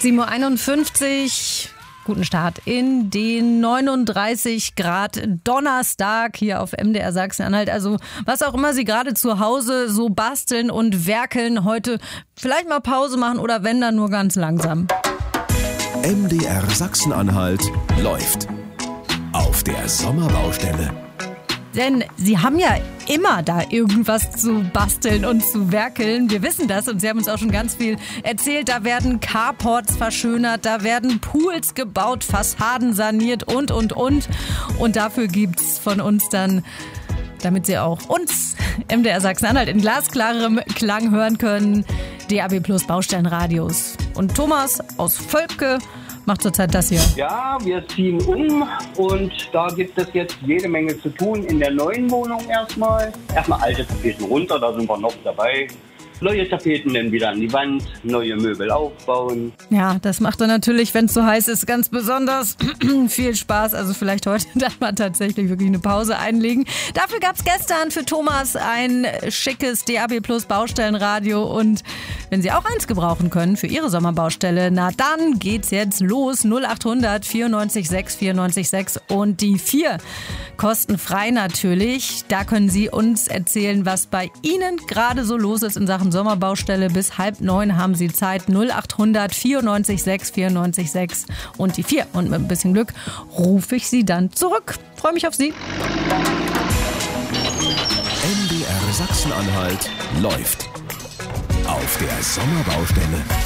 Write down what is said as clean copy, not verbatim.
7:51 Uhr. Guten Start in den 39 Grad Donnerstag hier auf MDR Sachsen-Anhalt. Also was auch immer Sie gerade zu Hause so basteln und werkeln, heute vielleicht mal Pause machen oder wenn dann nur ganz langsam. MDR Sachsen-Anhalt läuft auf der Sommerbaustelle. Denn Sie haben ja immer da irgendwas zu basteln und zu werkeln. Wir wissen das und Sie haben uns auch schon ganz viel erzählt. Da werden Carports verschönert, da werden Pools gebaut, Fassaden saniert und. Und dafür gibt's von uns dann, damit Sie auch uns, MDR Sachsen-Anhalt, in glasklarem Klang hören können, DAB+ Baustellenradios. Und Thomas aus Völpke macht zurzeit das hier. Ja, wir ziehen um und da gibt es jetzt jede Menge zu tun in der neuen Wohnung erstmal. Erstmal alte Tapeten runter, da sind wir noch dabei. Neue Tapeten dann wieder an die Wand, neue Möbel aufbauen. Ja, das macht dann natürlich, wenn es so heiß ist, ganz besonders viel Spaß. Also vielleicht heute dann mal tatsächlich wirklich eine Pause einlegen. Dafür gab es gestern für Thomas ein schickes DAB+ Baustellenradio. Und wenn Sie auch eins gebrauchen können für Ihre Sommerbaustelle, na dann geht's jetzt los. 0800 94 6 94 6 und die 4 kostenfrei natürlich. Da können Sie uns erzählen, was bei Ihnen gerade so los ist in Sachen Sommerbaustelle. Bis 8:30 haben Sie Zeit. 0800 94 6 94 6 und die 4. Und mit ein bisschen Glück rufe ich Sie dann zurück. Freue mich auf Sie. MDR Sachsen-Anhalt läuft auf der Sommerbaustelle.